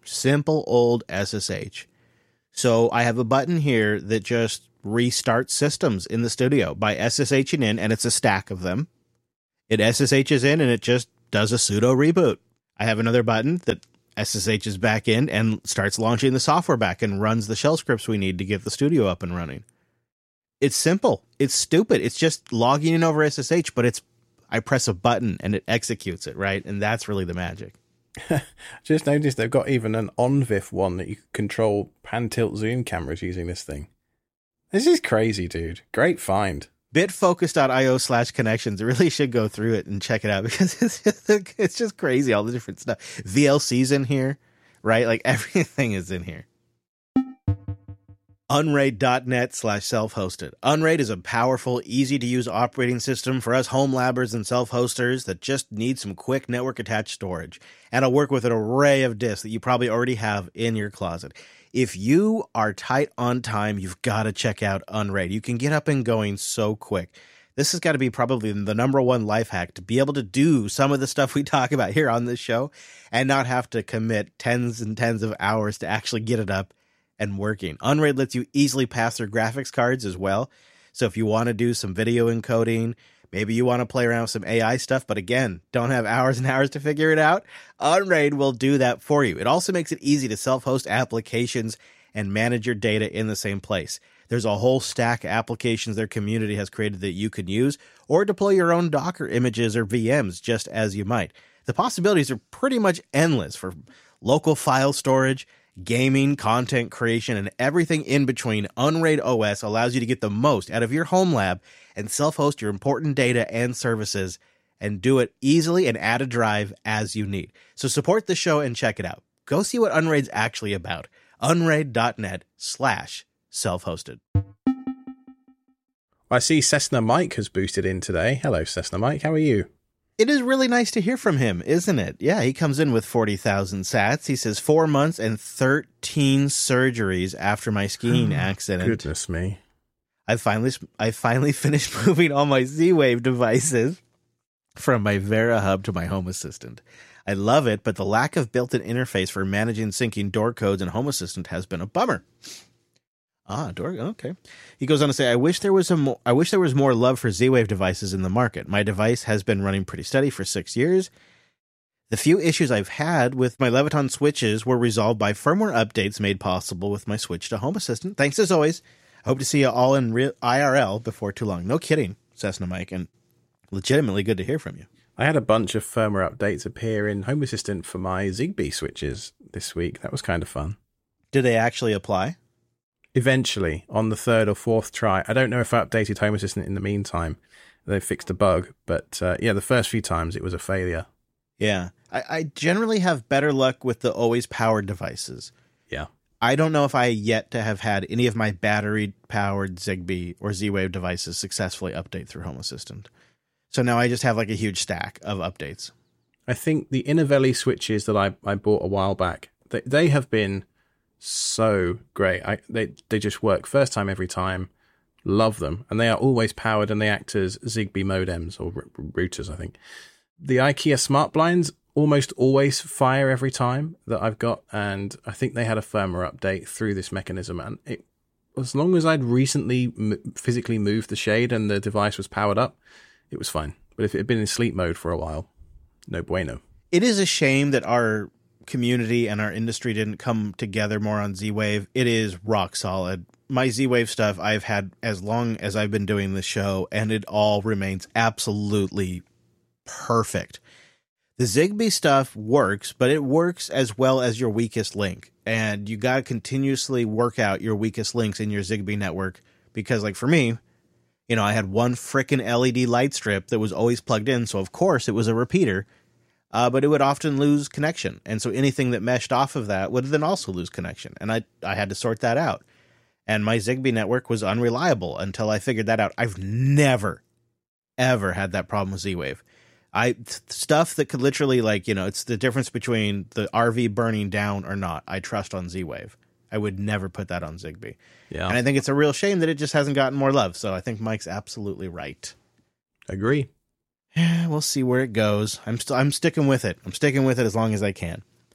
Simple old S S H. So I have a button here that just restarts systems in the studio by SSHing in, and it's a stack of them. It S S H's in, and it just does a sudo reboot. I have another button that S S H's back in and starts launching the software back and runs the shell scripts we need to get the studio up and running. It's simple. It's stupid. It's just logging in over S S H, but it's I press a button and it executes it, right? And that's really the magic. Just noticed they've got even an OnVIF one that you can control pan tilt zoom cameras using this thing. This is crazy, dude. Great find. Bitfocus.io slash connections. I really should go through it and check it out because it's just, it's just crazy, all the different stuff. V L C's in here, right? Like everything is in here. Unraid.net slash self-hosted. Unraid is a powerful, easy-to-use operating system for us home labbers and self-hosters that just need some quick network-attached storage. And it'll work with an array of disks that you probably already have in your closet. If you are tight on time, you've got to check out Unraid. You can get up and going so quick. This has got to be probably the number one life hack to be able to do some of the stuff we talk about here on this show and not have to commit tens and tens of hours to actually get it up and working. Unraid lets you easily pass through graphics cards as well. So if you want to do some video encoding, maybe you want to play around with some A I stuff, but again, don't have hours and hours to figure it out, Unraid will do that for you. It also makes it easy to self-host applications and manage your data in the same place. There's a whole stack of applications their community has created that you can use, or deploy your own Docker images or V Ms just as you might. The possibilities are pretty much endless for local file storage, gaming, content creation, and everything in between. Unraid O S allows you to get the most out of your home lab and self-host your important data and services, and do it easily and add a drive as you need. So support the show and check it out. Go see what Unraid's actually about. Unraid.net slash self-hosted. I see Cessna Mike has boosted in today. Hello, Cessna Mike. How are you? It is really nice to hear from him, isn't it? Yeah, he comes in with forty thousand sats. He says, four months and thirteen surgeries after my skiing accident. Goodness me. I finally I finally finished moving all my Z-Wave devices from my Vera Hub to my Home Assistant. I love it, but the lack of built-in interface for managing syncing door codes and Home Assistant has been a bummer. Ah, door. Okay. He goes on to say, I wish there was a mo- I wish there was more love for Z-Wave devices in the market. My device has been running pretty steady for six years. The few issues I've had with my Leviton switches were resolved by firmware updates made possible with my switch to Home Assistant. Thanks as always. I hope to see you all in real I R L before too long. No kidding, Cessna Mike, and legitimately good to hear from you. I had a bunch of firmware updates appear in Home Assistant for my Zigbee switches this week. That was kind of fun. Did they actually apply? Eventually, on the third or fourth try. I don't know if I updated Home Assistant in the meantime. They fixed a bug, but uh, yeah, the first few times it was a failure. Yeah, I, I generally have better luck with the always powered devices. Yeah. I don't know if I yet to have had any of my battery-powered Zigbee or Z-Wave devices successfully update through Home Assistant. So now I just have like a huge stack of updates. I think the Innovelli switches that I, I bought a while back, they, they have been so great. I, they, they just work first time every time. Love them. And they are always powered, and they act as Zigbee modems or r- routers, I think. The IKEA smart blinds almost always fire every time that I've got, and I think they had a firmware update through this mechanism, and it, as long as I'd recently m- physically moved the shade and the device was powered up, it was fine. But if it had been in sleep mode for a while, no bueno. It is a shame that our community and our industry didn't come together more on Z-Wave. It is rock solid. My Z-Wave stuff I've had as long as I've been doing this show, and it all remains absolutely perfect. The Zigbee stuff works, but it works as well as your weakest link. And you got to continuously work out your weakest links in your Zigbee network. Because like for me, you know, I had one frickin' L E D light strip that was always plugged in. So of course it was a repeater, uh, but it would often lose connection. And so anything that meshed off of that would then also lose connection. And I, I had to sort that out. And my Zigbee network was unreliable until I figured that out. I've never, ever had that problem with Z-Wave. I stuff that could literally, like, you know, it's the difference between the R V burning down or not. I trust on Z-Wave. I would never put that on Zigbee. Yeah. And I think it's a real shame that it just hasn't gotten more love. So I think Mike's absolutely right. Agree. We'll see where it goes. I'm still I'm sticking with it. I'm sticking with it as long as I can.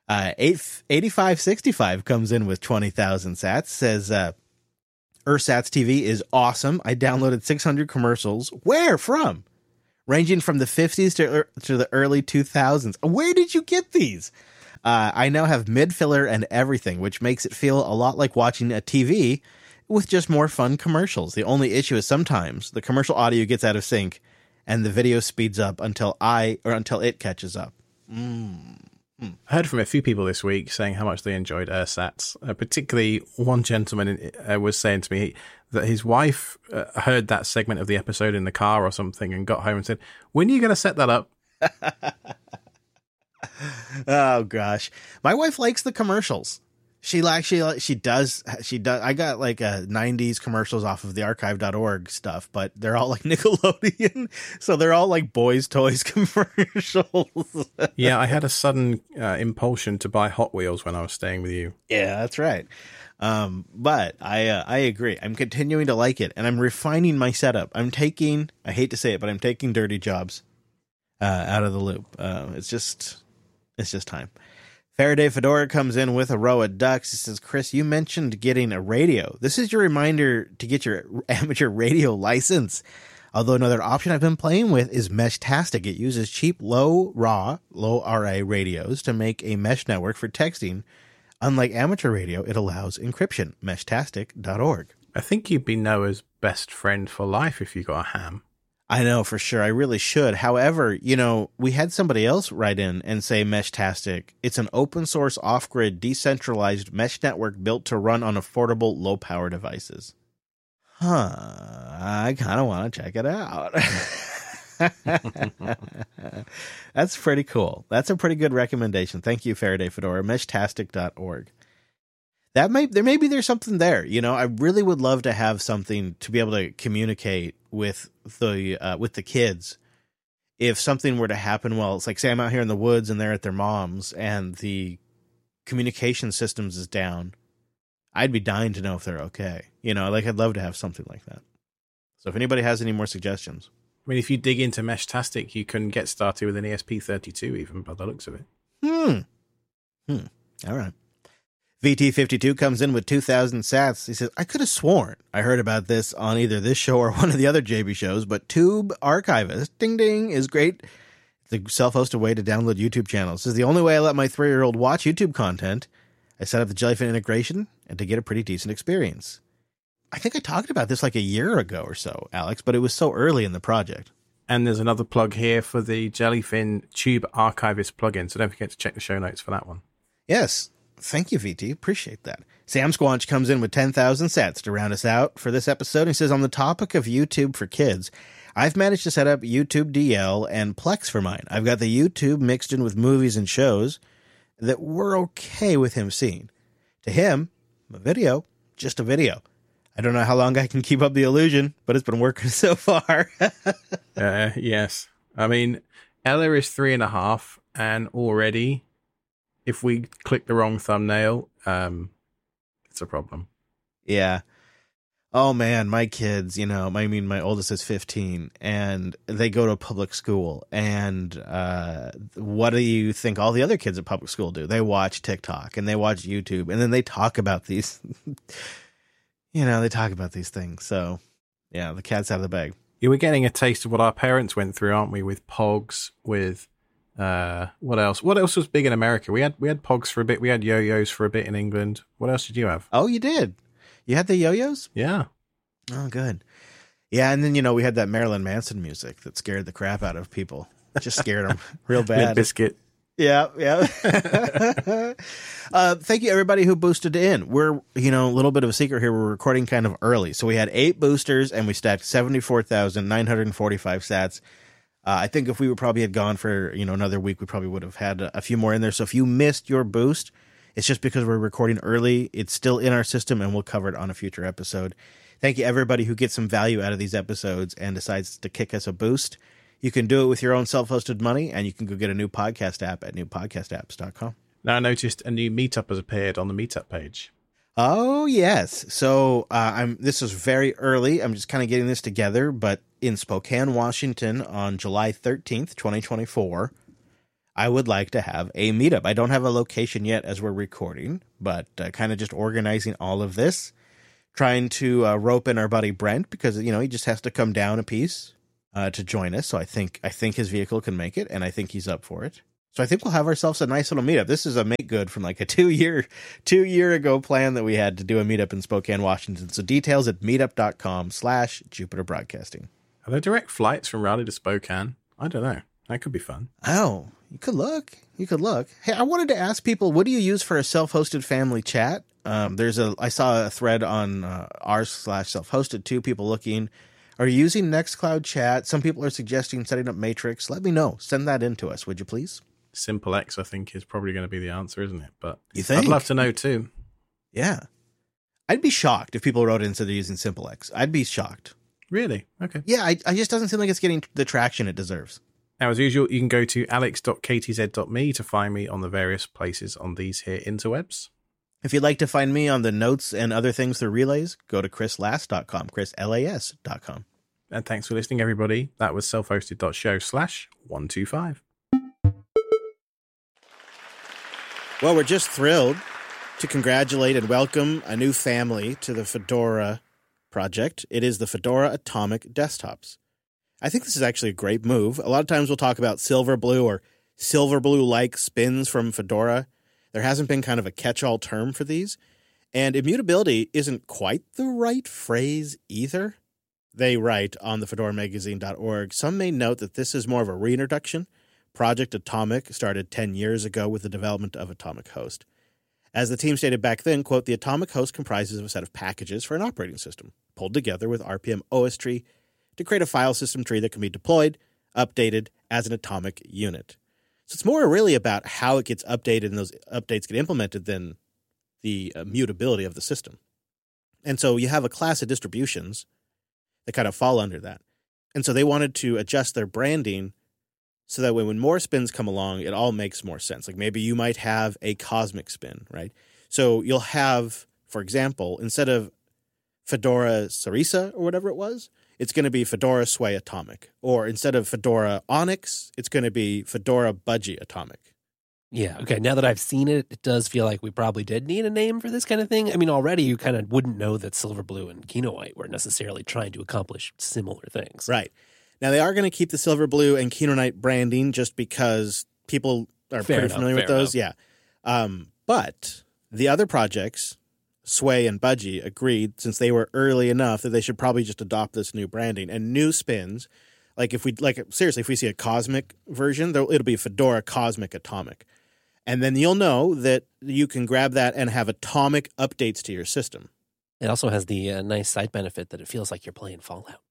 Uh, eighty-five sixty-five comes in with twenty thousand sats, says, uh, Ursats T V is awesome. I downloaded six hundred commercials. Where from? Ranging from the fifties to, to the early two thousands. Where did you get these? Uh, I now have mid-filler and everything, which makes it feel a lot like watching a T V with just more fun commercials. The only issue is sometimes the commercial audio gets out of sync and the video speeds up until I or until it catches up. Mm. I heard from a few people this week saying how much they enjoyed Ursats. Uh, particularly, one gentleman uh, was saying to me that his wife uh, heard that segment of the episode in the car or something and got home and said, "When are you going to set that up?" Oh gosh, my wife likes the commercials. She like she she does she does. I got like a nineties commercials off of the archive dot org stuff, but they're all like Nickelodeon, so they're all like boys' toys commercials. Yeah, I had a sudden uh, impulsion to buy Hot Wheels when I was staying with you. Yeah, that's right. Um, but I uh, I agree. I'm continuing to like it, and I'm refining my setup. I'm taking. I hate to say it, but I'm taking dirty jobs uh, out of the loop. Uh, it's just it's just time. Faraday Fedora comes in with a row of ducks. He says, Chris, you mentioned getting a radio. This is your reminder to get your amateur radio license. Although another option I've been playing with is Meshtastic. It uses cheap, low raw, low R A radios to make a mesh network for texting. Unlike amateur radio, it allows encryption. Meshtastic dot org. I think you'd be Noah's best friend for life if you got a ham. I know for sure. I really should. However, you know, we had somebody else write in and say Meshtastic. It's an open source, off-grid, decentralized mesh network built to run on affordable, low-power devices. Huh. I kind of want to check it out. That's pretty cool. That's a pretty good recommendation. Thank you, Faraday Fedora. Meshtastic dot org. That may there maybe there's something there. You know, I really would love to have something to be able to communicate with the uh, with the kids. If something were to happen, well, it's like say I'm out here in the woods and they're at their mom's and the communication systems is down. I'd be dying to know if they're okay. You know, like I'd love to have something like that. So if anybody has any more suggestions. I mean, if you dig into Meshtastic, you can get started with an E S P thirty-two even by the looks of it. Hmm. Hmm. All right. V T fifty-two comes in with two thousand sats. He says, I could have sworn I heard about this on either this show or one of the other J B shows, but Tube Archivist, ding ding, is great. It's a self-hosted way to download YouTube channels. This is the only way I let my three-year-old watch YouTube content. I set up the Jellyfin integration and to get a pretty decent experience. I think I talked about this like a year ago or so, Alex, but it was so early in the project. And there's another plug here for the Jellyfin Tube Archivist plugin, so don't forget to check the show notes for that one. Yes. Thank you, V T. Appreciate that. Sam Squanch comes in with ten thousand sats to round us out for this episode. He says, on the topic of YouTube for kids, I've managed to set up YouTube D L and Plex for mine. I've got the YouTube mixed in with movies and shows that we're okay with him seeing. To him, a video, just a video. I don't know how long I can keep up the illusion, but it's been working so far. uh, yes. I mean, Ella is three and a half, and already... if we click the wrong thumbnail, um, it's a problem. Yeah. Oh man, my kids, you know, I mean, my oldest is fifteen and they go to a public school. And uh, what do you think all the other kids at public school do? They watch TikTok and they watch YouTube and then they talk about these, you know, they talk about these things. So yeah, the cat's out of the bag. Yeah, we're getting a taste of what our parents went through, aren't we? With Pogs, with... Uh, what else? What else was big in America? We had we had Pogs for a bit. We had yo-yos for a bit in England. What else did you have? Oh, you did. You had the yo-yos? Yeah. Oh, good. Yeah, and then you know we had that Marilyn Manson music that scared the crap out of people. It just scared them real bad. Biscuit. Yeah, yeah. uh, thank you everybody who boosted in. We're you know a little bit of a secret here. We're recording kind of early, so we had eight boosters and we stacked seventy-four thousand nine hundred forty-five sats. Uh, I think if we would probably had gone for, you know, another week, we probably would have had a, a few more in there. So if you missed your boost, it's just because we're recording early. It's still in our system and we'll cover it on a future episode. Thank you, everybody who gets some value out of these episodes and decides to kick us a boost. You can do it with your own self-hosted money, and you can go get a new podcast app at new podcast apps dot com. Now I noticed a new meetup has appeared on the meetup page. Oh, yes. So uh, I'm. This is very early. I'm just kind of getting this together, but in Spokane, Washington on July thirteenth, twenty twenty-four, I would like to have a meetup. I don't have a location yet as we're recording, but uh, kind of just organizing all of this, trying to uh, rope in our buddy Brent because, you know, he just has to come down a piece uh, to join us. So I think I think his vehicle can make it, and I think he's up for it. So I think we'll have ourselves a nice little meetup. This is a make good from like a two year two year ago plan that we had to do a meetup in Spokane, Washington. So details at meetup.com slash Jupiter Broadcasting. Are there direct flights from Raleigh to Spokane? I don't know. That could be fun. Oh, you could look. You could look. Hey, I wanted to ask people, what do you use for a self-hosted family chat? Um, there's a, I saw a thread on uh, r slash self-hosted too. People looking, are you using Nextcloud chat? Some people are suggesting setting up Matrix. Let me know. Send that in to us, would you please? SimpleX, I think, is probably going to be the answer, isn't it? But you think? I'd love to know too. Yeah. I'd be shocked if people wrote in and said they're using SimpleX. I'd be shocked. Really? Okay. Yeah, I, I just doesn't seem like it's getting the traction it deserves. Now, as usual, you can go to alex dot k t z dot m e to find me on the various places on these here interwebs. If you'd like to find me on the notes and other things through Relays, go to chris last dot com, chris las dot com. And thanks for listening, everybody. That was self-hosted.show slash 125. Well, we're just thrilled to congratulate and welcome a new family to the Fedora project. It is the Fedora Atomic desktops. I think this is actually a great move. A lot of times we'll talk about Silverblue or Silverblue-like spins from Fedora. There hasn't been kind of a catch-all term for these. And immutability isn't quite the right phrase either. They write on the fedora magazine dot org, some may note that this is more of a reintroduction. Project Atomic started ten years ago with the development of Atomic Host. As the team stated back then, quote, the Atomic Host comprises of a set of packages for an operating system, pulled together with R P M O S tree to create a file system tree that can be deployed, updated as an atomic unit. So it's more really about how it gets updated and those updates get implemented than the immutability of the system. And so you have a class of distributions that kind of fall under that. And so they wanted to adjust their branding so that when, when more spins come along, it all makes more sense. Like maybe you might have a cosmic spin, right? So you'll have, for example, instead of Fedora Sarisa or whatever it was, it's going to be Fedora Sway Atomic. Or instead of Fedora Onyx, it's going to be Fedora Budgie Atomic. Yeah, okay, now that I've seen it, it does feel like we probably did need a name for this kind of thing. I mean, already you kind of wouldn't know that Silverblue and Kinoite were necessarily trying to accomplish similar things. Right. Now, they are going to keep the Silverblue and Kinoite branding just because people are Fair pretty enough, familiar with fair those. enough. Yeah. Um, but the other projects, Sway and Budgie, agreed, since they were early enough, that they should probably just adopt this new branding. And new spins, like if we, like seriously, if we see a Cosmic version, it'll be Fedora Cosmic Atomic. And then you'll know that you can grab that and have atomic updates to your system. It also has the uh, nice side benefit that it feels like you're playing Fallout.